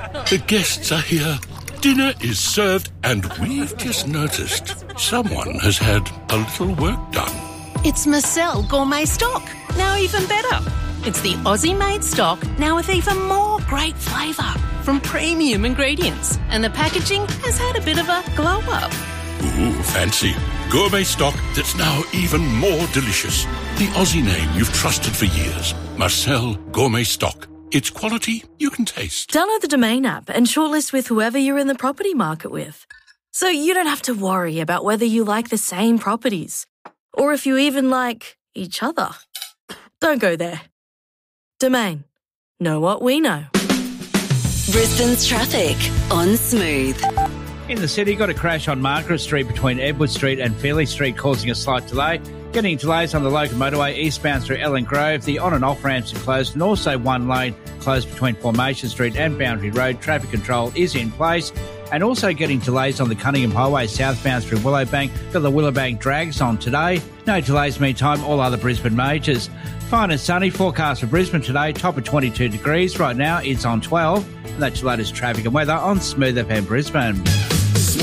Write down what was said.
The guests are here. Dinner is served, and we've just noticed someone has had a little work done. It's Marcel Gourmet Stock, now even better. It's the Aussie-made stock, now with even more great flavour from premium ingredients. And the packaging has had a bit of a glow-up. Ooh, fancy. Gourmet stock that's now even more delicious. The Aussie name you've trusted for years. Marcel Gourmet Stock. It's quality you can taste. Download the Domain app and shortlist with whoever you're in the property market with. So you don't have to worry about whether you like the same properties or if you even like each other. Don't go there. Domain. Know what we know. Brisbane's traffic on Smooth. In the city, got a crash on Margaret Street between Edward Street and Fairley Street, causing a slight delay. Getting delays on the local motorway eastbound through Ellen Grove. The on and off ramps are closed, and also one lane closed between Formation Street and Boundary Road. Traffic control is in place. And also getting delays on the Cunningham Highway southbound through Willowbank. Got the Willowbank drags on today. No delays meantime, all other Brisbane majors. Fine and sunny forecast for Brisbane today, top of 22 degrees. Right now it's on 12. And that's your latest traffic and weather on Smooth FM Brisbane.